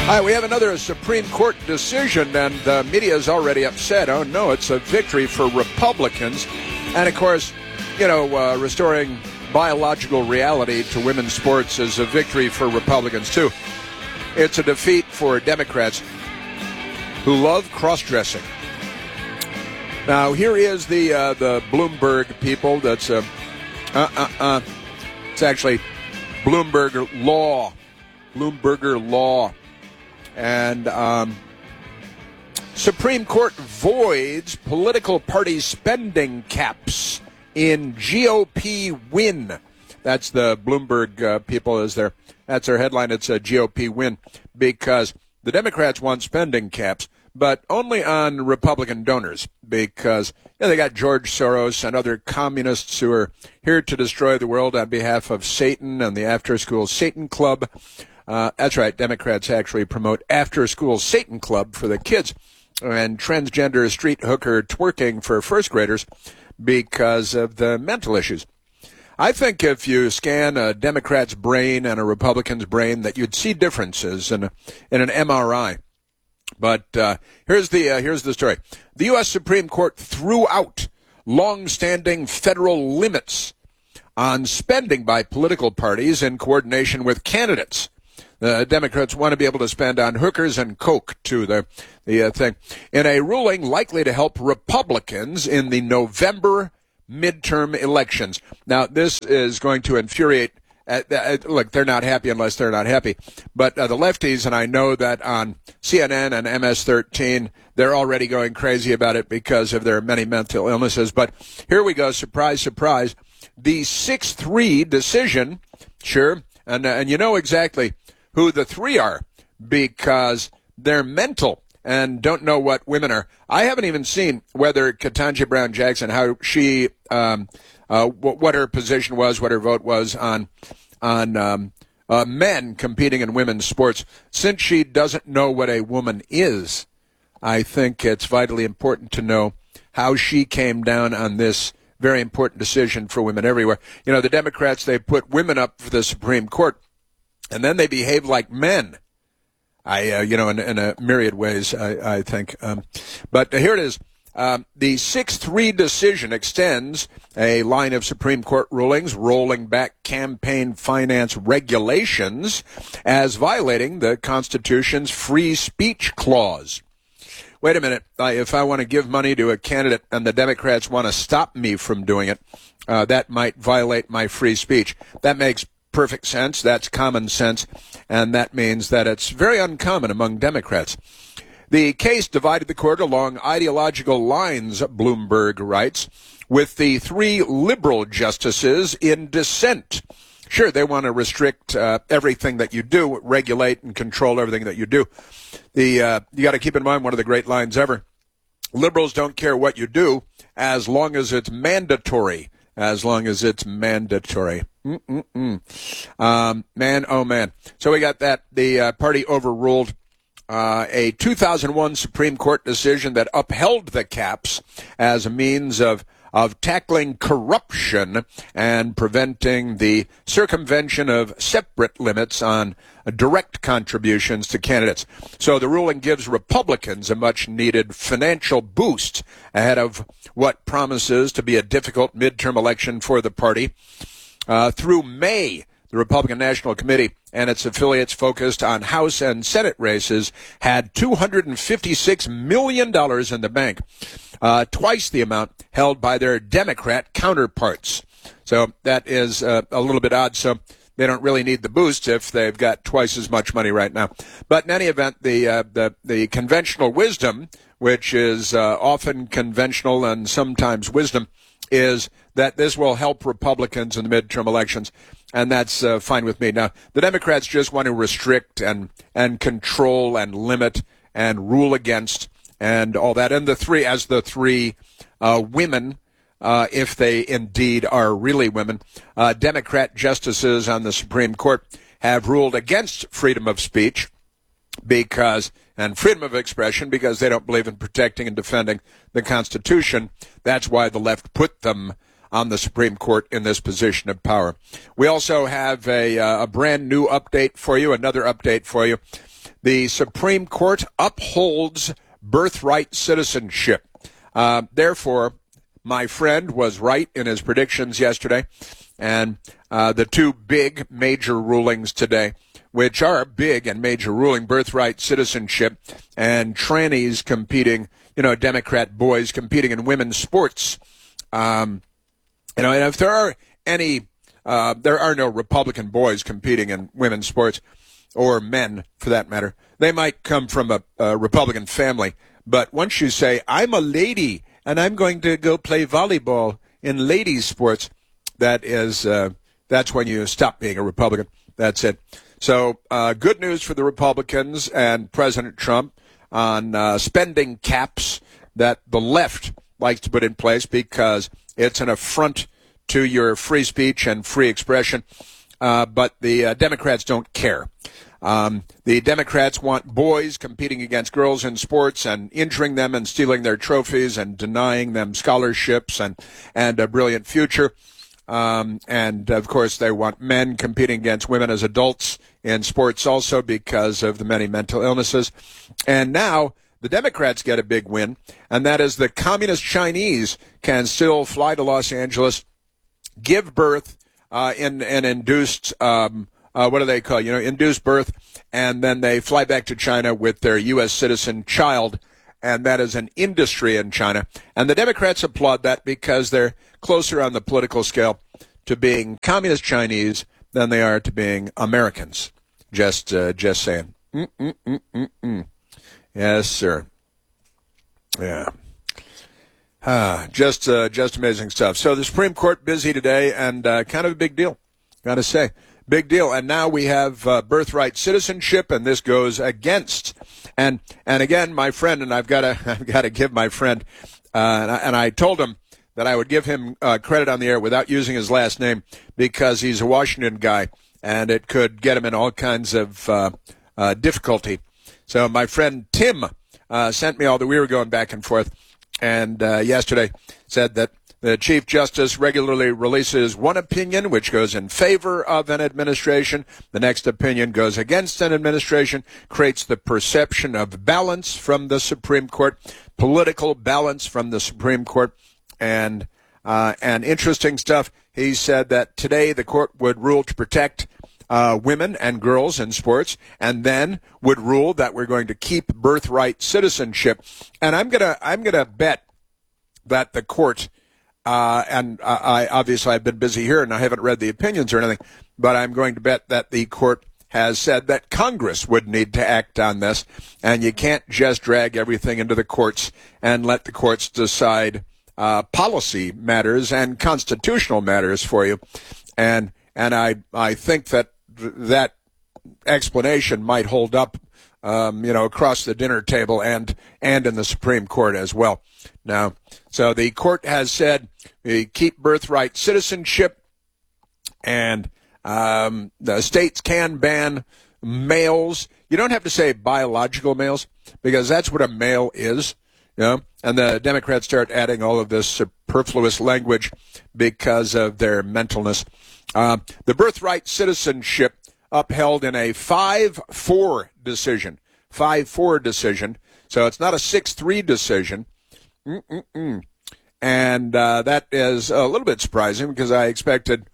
Hi, we have another Supreme Court decision, and the media is already upset. Oh, no, it's a victory for Republicans. And, of course, restoring biological reality to women's sports is a victory for Republicans, too. It's a defeat for Democrats who love cross-dressing. Now, here is the Bloomberg people. That's it's actually Bloomberger Law. Bloomberger Law. And Supreme Court voids political party spending caps in GOP win. That's the Bloomberg people. That's their headline. It's a GOP win because the Democrats want spending caps, but only on Republican donors because they got George Soros and other communists who are here to destroy the world on behalf of Satan and the after-school Satan Club. That's right. Democrats actually promote after-school Satan Club for the kids and transgender street hooker twerking for first graders because of the mental issues. I think if you scan a Democrat's brain and a Republican's brain, that you'd see differences in an MRI. But here's the story. The U.S. Supreme Court threw out long-standing federal limits on spending by political parties in coordination with candidates. The Democrats want to be able to spend on hookers and coke, too, the thing. In a ruling likely to help Republicans in the November midterm elections. Now, this is going to infuriate. Look, they're not happy unless they're not happy. But the lefties, and I know that on CNN and MS-13, they're already going crazy about it because of their many mental illnesses. But here we go. Surprise, surprise. The 6-3 decision, sure, and you know exactly who the three are because they're mental and don't know what women are. I haven't even seen whether Ketanji Brown Jackson, how she, what her position was, what her vote was on men competing in women's sports. Since she doesn't know what a woman is, I think it's vitally important to know how she came down on this very important decision for women everywhere. You know, the Democrats, they put women up for the Supreme Court, and then they behave like men. In a myriad ways, I think. But here it is. The 6-3 decision extends a line of Supreme Court rulings rolling back campaign finance regulations as violating the Constitution's free speech clause. Wait a minute. If I want to give money to a candidate and the Democrats want to stop me from doing it, that might violate my free speech. That makes perfect sense. That's common sense, and that means that it's very uncommon among Democrats. The case divided the court along ideological lines, Bloomberg writes, with the three liberal justices in dissent. Sure, they want to restrict everything that you do, regulate and control everything that you do. You got to keep in mind one of the great lines ever. Liberals don't care what you do as long as it's mandatory. As long as it's mandatory. Man, oh man. So we got that. The party overruled a 2001 Supreme Court decision that upheld the caps as a means of tackling corruption and preventing the circumvention of separate limits on direct contributions to candidates. So the ruling gives Republicans a much-needed financial boost ahead of what promises to be a difficult midterm election for the party. Through May, the Republican National Committee and its affiliates focused on House and Senate races had $256 million in the bank, twice the amount held by their Democrat counterparts. So that is a little bit odd. So they don't really need the boost if they've got twice as much money right now. But in any event, the conventional wisdom, which is often conventional and sometimes wisdom, is that this will help Republicans in the midterm elections, and that's fine with me. Now, the Democrats just want to restrict and control and limit and rule against and all that. And the three women, if they indeed are really women, Democrat justices on the Supreme Court have ruled against freedom of speech and freedom of expression because they don't believe in protecting and defending the Constitution. That's why the left put them on the Supreme Court in this position of power. We also have a brand new update for you, another update for you. the Supreme Court upholds birthright citizenship. Therefore, my friend was right in his predictions yesterday, and the two big major rulings today, which are big and major ruling, birthright citizenship and trannies competing, Democrat boys competing in women's sports. And if there are any, there are no Republican boys competing in women's sports, or men for that matter. They might come from a Republican family, but once you say, I'm a lady and I'm going to go play volleyball in ladies' sports, that's when you stop being a Republican. That's it. So good news for the Republicans and President Trump on spending caps that the left likes to put in place because it's an affront to your free speech and free expression. But the Democrats don't care. The Democrats want boys competing against girls in sports and injuring them and stealing their trophies and denying them scholarships and a brilliant future. And, of course, they want men competing against women as adults in sports also because of the many mental illnesses. And now the Democrats get a big win, and that is the communist Chinese can still fly to Los Angeles, give birth in an induced, what do they call, induced birth, and then they fly back to China with their U.S. citizen child, and that is an industry in China. And the Democrats applaud that because they're closer on the political scale to being communist Chinese than they are to being Americans. Just saying. Yes, sir. Yeah. Just amazing stuff. So the Supreme Court busy today, and kind of a big deal, gotta say. Big deal. And now we have birthright citizenship, and this goes against. And again, my friend, and I've got to give my friend, and I told him that I would give him credit on the air without using his last name because he's a Washington guy, and it could get him in all kinds of difficulty. So my friend Tim sent me all that we were going back and forth, and yesterday said that the Chief Justice regularly releases one opinion which goes in favor of an administration. The next opinion goes against an administration, creates the perception of balance from the Supreme Court, political balance from the Supreme Court, and interesting stuff. He said that today the court would rule to protect women and girls in sports, and then would rule that we're going to keep birthright citizenship. And I'm gonna bet that the court, and I obviously I've been busy here and I haven't read the opinions or anything, but I'm going to bet that the court has said that Congress would need to act on this, and you can't just drag everything into the courts and let the courts decide policy matters and constitutional matters for you. And I think that explanation might hold up, across the dinner table and in the Supreme Court as well. Now, so the court has said we keep birthright citizenship, and the states can ban males. You don't have to say biological males because that's what a male is. And the Democrats start adding all of this superfluous language because of their mentalness. The birthright citizenship upheld in a 5-4 decision. 5-4 decision. So it's not a 6-3 decision. And that is a little bit surprising because I expected,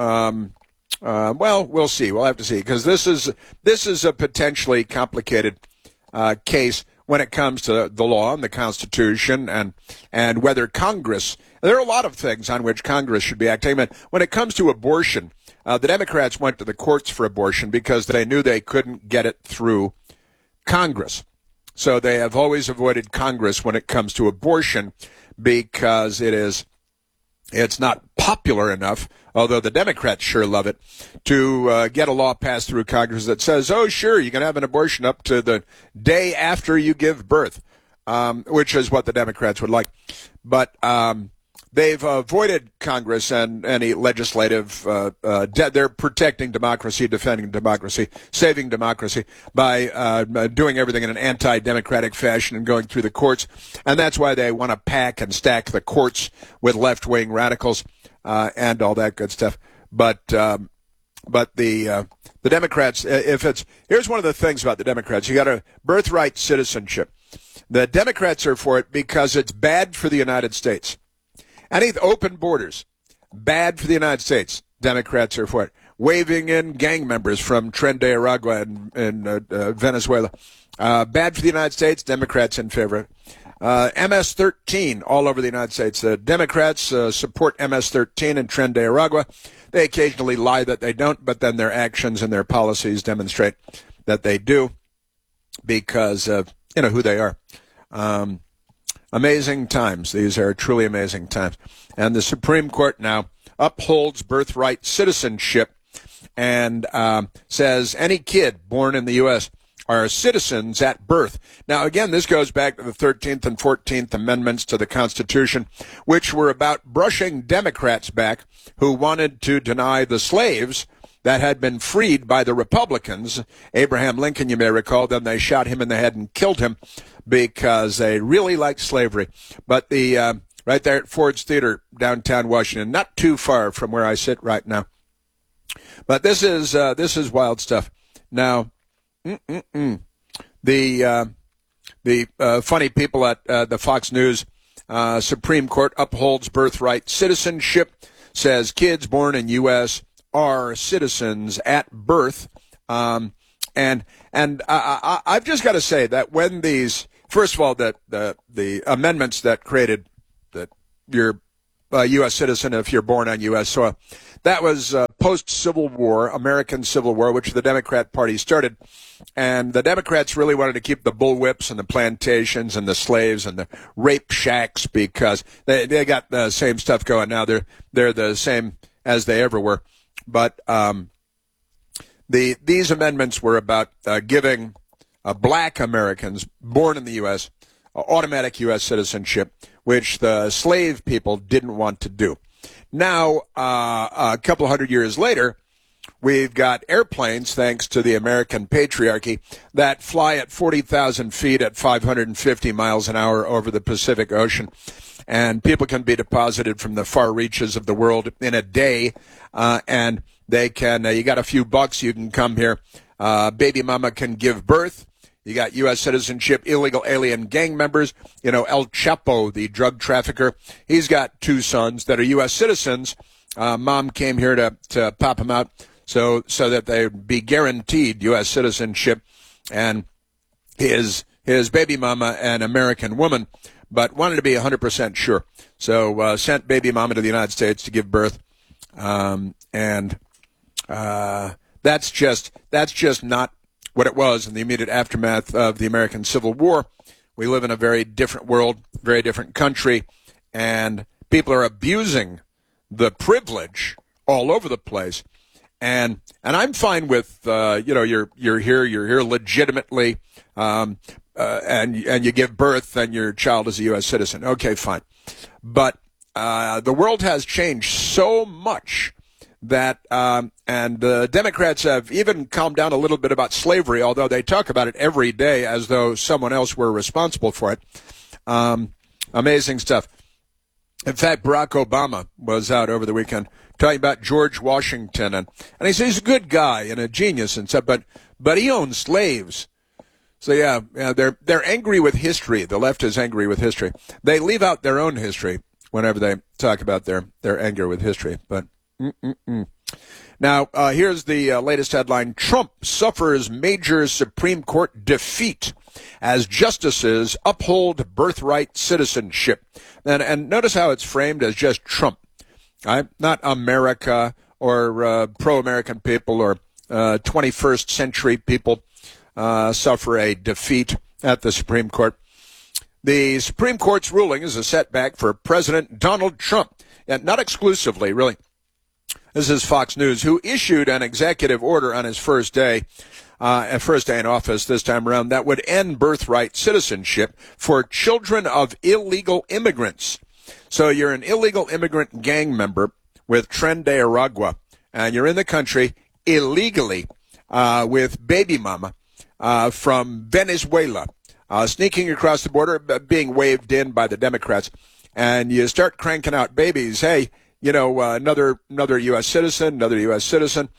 well, we'll see. We'll have to see because this is a potentially complicated case when it comes to the law and the Constitution and whether Congress. There are a lot of things on which Congress should be acting. But when it comes to abortion, the Democrats went to the courts for abortion because they knew they couldn't get it through Congress. So they have always avoided Congress when it comes to abortion because it's not popular enough, although the Democrats sure love it, to get a law passed through Congress that says, oh, sure, you can have an abortion up to the day after you give birth, which is what the Democrats would like. But they've avoided Congress and any legislative, they're protecting democracy, defending democracy, saving democracy by doing everything in an anti-democratic fashion and going through the courts. And that's why they want to pack and stack the courts with left-wing radicals and all that good stuff. But But the Democrats, here's one of the things about the Democrats. You got a birthright citizenship. The Democrats are for it because it's bad for the United States. Any open borders, bad for the United States. Democrats are for it. Waving in gang members from Tren de Aragua in Venezuela. Bad for the United States. Democrats in favor. MS-13 all over the United States. The Democrats support MS-13 in Tren de Aragua. They occasionally lie that they don't, but then their actions and their policies demonstrate that they do because of who they are. Amazing times. These are truly amazing times. And the Supreme Court now upholds birthright citizenship and says any kid born in the U.S. are citizens at birth. Now, again, this goes back to the 13th and 14th Amendments to the Constitution, which were about brushing Democrats back who wanted to deny the slaves that had been freed by the Republicans. Abraham Lincoln, you may recall, then they shot him in the head and killed him because they really liked slavery. But right there at Ford's Theater, downtown Washington, not too far from where I sit right now. But this is wild stuff. Now, the funny people at the Fox News Supreme Court upholds birthright citizenship, says kids born in U.S. are citizens at birth. And I've just got to say that when these, first of all, that the amendments that created that you're a U.S. citizen if you're born on U.S. soil, that was post-Civil War, American Civil War, which the Democrat Party started. And the Democrats really wanted to keep the bullwhips and the plantations and the slaves and the rape shacks because they got the same stuff going now. They're the same as they ever were. But these amendments were about giving black Americans born in the U.S. Automatic U.S. citizenship, which the slave people didn't want to do. Now, a couple hundred years later, we've got airplanes, thanks to the American patriarchy, that fly at 40,000 feet at 550 miles an hour over the Pacific Ocean. And people can be deposited from the far reaches of the world in a day. And they can, you got a few bucks, you can come here. Baby mama can give birth. You got U.S. citizenship, illegal alien gang members. El Chapo, the drug trafficker, he's got 2 sons that are U.S. citizens. Mom came here to pop them out so that they'd be guaranteed U.S. citizenship. And his baby mama, an American woman, but wanted to be 100% sure. So sent baby mama to the United States to give birth. And that's just not what it was in the immediate aftermath of the American Civil War. We live in a very different world, very different country, and people are abusing the privilege all over the place. And I'm fine with you're here legitimately, and you give birth and your child is a U.S. citizen. Okay, fine, but the world has changed so much that and the Democrats have even calmed down a little bit about slavery, although they talk about it every day as though someone else were responsible for it. Amazing stuff. In fact, Barack Obama was out over the weekend talking about George Washington, and he says he's a good guy and a genius and stuff, but he owned slaves. So yeah, they're angry with history. The left is angry with history. They leave out their own history whenever they talk about their anger with history, but. Now, here's the latest headline. Trump suffers major Supreme Court defeat as justices uphold birthright citizenship. And notice how it's framed as just Trump, right? Not America or pro-American people or 21st century people suffer a defeat at the Supreme Court. The Supreme Court's ruling is a setback for President Donald Trump, and not exclusively, really. This is Fox News, who issued an executive order on his first day in office this time around that would end birthright citizenship for children of illegal immigrants. So you're an illegal immigrant gang member with Tren de Aragua, and you're in the country illegally with baby mama from Venezuela, sneaking across the border, being waved in by the Democrats, and you start cranking out babies. Hey, another U.S. citizen,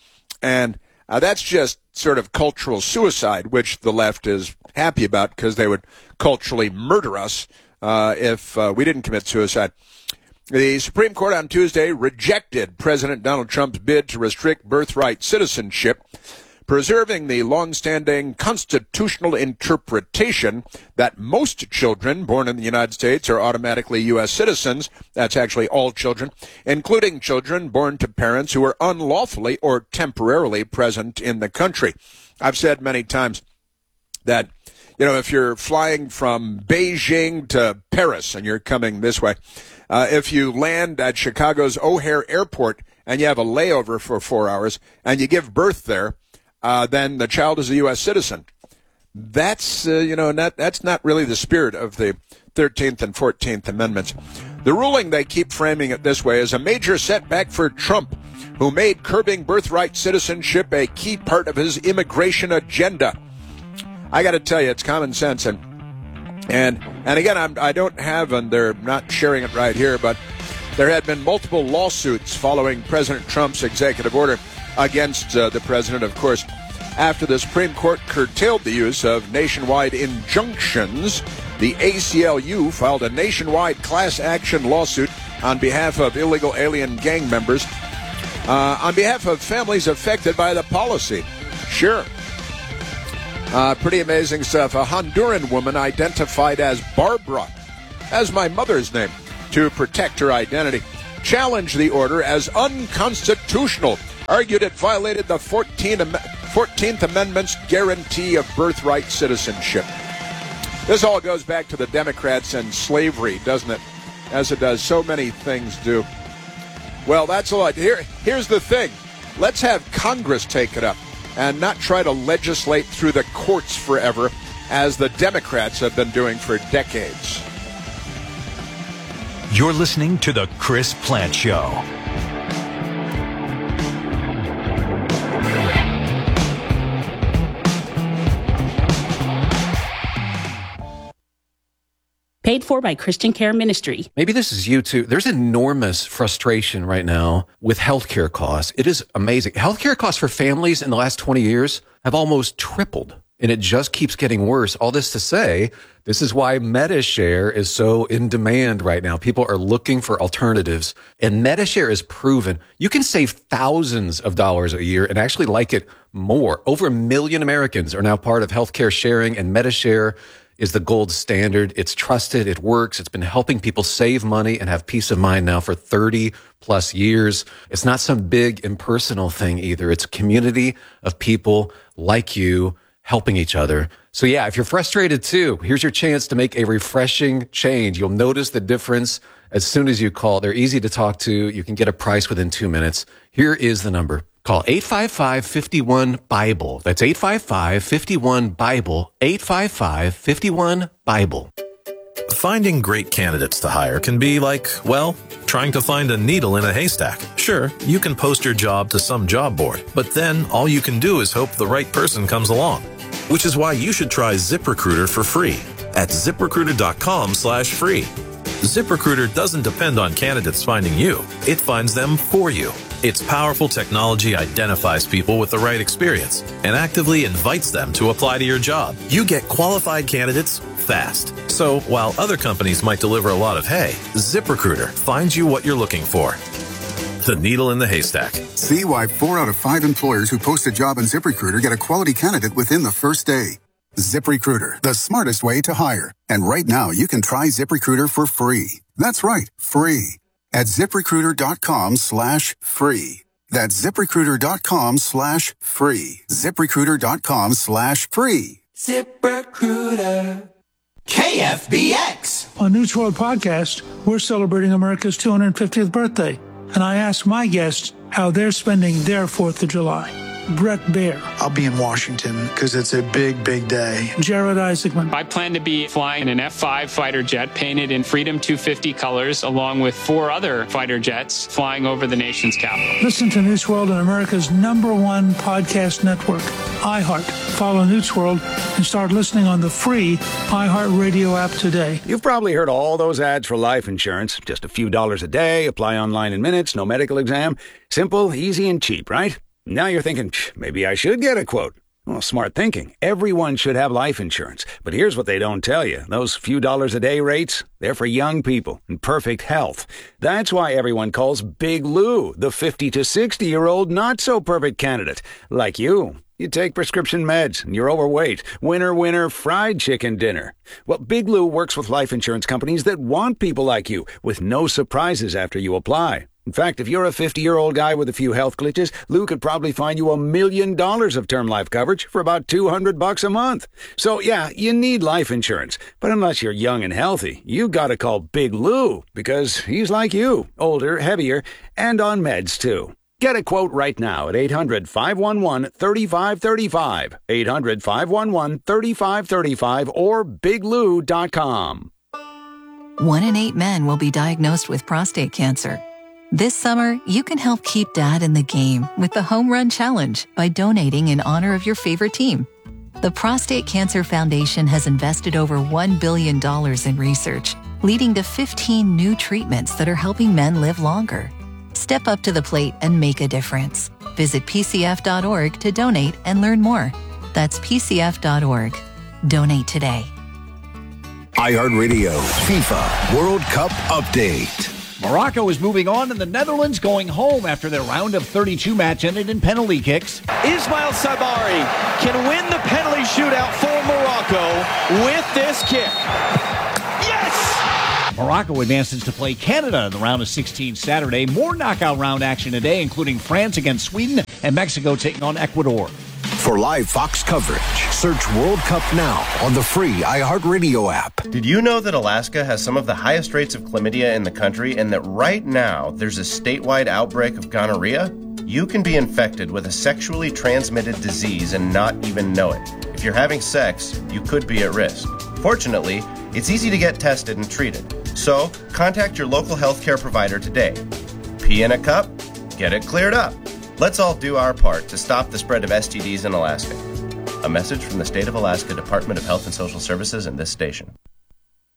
And that's just sort of cultural suicide, which the left is happy about because they would culturally murder us if we didn't commit suicide. The Supreme Court on Tuesday rejected President Donald Trump's bid to restrict birthright citizenship, preserving the longstanding constitutional interpretation that most children born in the United States are automatically U.S. citizens. That's actually all children, including children born to parents who are unlawfully or temporarily present in the country. I've said many times that, if you're flying from Beijing to Paris and you're coming this way, if you land at Chicago's O'Hare Airport and you have a layover for 4 hours and you give birth there, then the child is a U.S. citizen. That's, that's not really the spirit of the 13th and 14th Amendments. The ruling, they keep framing it this way, is a major setback for Trump, who made curbing birthright citizenship a key part of his immigration agenda. I got to tell you, it's common sense. And again, I don't have, and they're not sharing it right here, but there had been multiple lawsuits following President Trump's executive order against the president, of course. After the Supreme Court curtailed the use of nationwide injunctions, the ACLU filed a nationwide class action lawsuit on behalf of illegal alien gang members, on behalf of families affected by the policy. Sure. Pretty amazing stuff. A Honduran woman identified as Barbara, as my mother's name, to protect her identity, challenged the order as unconstitutional, argued it violated the 14th Amendment's guarantee of birthright citizenship. This all goes back to the Democrats and slavery, doesn't it? As it does. So many things do. Well, that's a lot. Here's the thing. Let's have Congress take it up and not try to legislate through the courts forever, as the Democrats have been doing for decades. You're listening to The Chris Plante Show. Paid for by Christian Care Ministry. Maybe this is you too. There's enormous frustration right now with healthcare costs. It is amazing. Healthcare costs for families in the last 20 years have almost tripled, and it just keeps getting worse. All this to say, this is why Medi-Share is so in demand right now. People are looking for alternatives, and Medi-Share is proven. You can save thousands of dollars a year and actually like it more. Over 1 million Americans are now part of healthcare sharing, and Medi-Share is the gold standard. It's trusted. It works. It's been helping people save money and have peace of mind now for 30 plus years. It's not some big impersonal thing either. It's a community of people like you helping each other. So yeah, if you're frustrated too, here's your chance to make a refreshing change. You'll notice the difference as soon as you call. They're easy to talk to. You can get a price within 2 minutes. Here is the number. Call 855-51-BIBLE. That's 855-51-BIBLE. 855-51-BIBLE. Finding great candidates to hire can be like, well, trying to find a needle in a haystack. Sure, you can post your job to some job board, but then all you can do is hope the right person comes along. Which is why you should try ZipRecruiter for free at ZipRecruiter.com/free. ZipRecruiter doesn't depend on candidates finding you. It finds them for you. Its powerful technology identifies people with the right experience and actively invites them to apply to your job. You get qualified candidates fast. So while other companies might deliver a lot of hay, ZipRecruiter finds you what you're looking for. The needle in the haystack. See why 4 out of 5 employers who post a job on ZipRecruiter get a quality candidate within the first day. ZipRecruiter, the smartest way to hire. And right now, you can try ZipRecruiter for free. That's right, free. At ZipRecruiter.com/free. That's ZipRecruiter.com/free. ZipRecruiter.com/free. ZipRecruiter. KFBX. On News World Podcast, we're celebrating America's 250th birthday. And I asked my guests how they're spending their 4th of July. Brett Baer. I'll be in Washington because it's a big, big day. Jared Isaacman. I plan to be flying an F-5 fighter jet painted in Freedom 250 colors, along with 4 other fighter jets flying over the nation's capital. Listen to News World on America's #1 podcast network, iHeart. Follow News World and start listening on the free iHeart Radio app today. You've probably heard all those ads for life insurance. Just a few dollars a day, apply online in minutes, no medical exam. Simple, easy, and cheap, right? Now you're thinking, maybe I should get a quote. Well, smart thinking. Everyone should have life insurance. But here's what they don't tell you. Those few dollars a day rates, they're for young people in perfect health. That's why everyone calls Big Lou the 50 to 60-year-old not-so-perfect candidate. Like you. You take prescription meds and you're overweight. Winner, winner, fried chicken dinner. Well, Big Lou works with life insurance companies that want people like you with no surprises after you apply. In fact, if you're a 50-year-old guy with a few health glitches, Lou could probably find you $1 million of term life coverage for about $200 a month. So, yeah, you need life insurance. But unless you're young and healthy, you gotta call Big Lou because he's like you, older, heavier, and on meds, too. Get a quote right now at 800-511-3535, 800-511-3535, or biglou.com. 1 in 8 men will be diagnosed with prostate cancer. This summer, you can help keep Dad in the game with the Home Run Challenge by donating in honor of your favorite team. The Prostate Cancer Foundation has invested over $1 billion in research, leading to 15 new treatments that are helping men live longer. Step up to the plate and make a difference. Visit PCF.org to donate and learn more. That's PCF.org. Donate today. iHeartRadio FIFA World Cup Update. Morocco is moving on, and the Netherlands going home after their round of 32 match ended in penalty kicks. Ismail Sabari can win the penalty shootout for Morocco with this kick. Yes! Morocco advances to play Canada in the round of 16 Saturday. More knockout round action today, including France against Sweden and Mexico taking on Ecuador. For live Fox coverage, search World Cup now on the free iHeartRadio app. Did you know that Alaska has some of the highest rates of chlamydia in the country and that right now there's a statewide outbreak of gonorrhea? You can be infected with a sexually transmitted disease and not even know it. If you're having sex, you could be at risk. Fortunately, it's easy to get tested and treated. So, contact your local healthcare provider today. Pee in a cup? Get it cleared up. Let's all do our part to stop the spread of STDs in Alaska. A message from the State of Alaska Department of Health and Social Services and this station.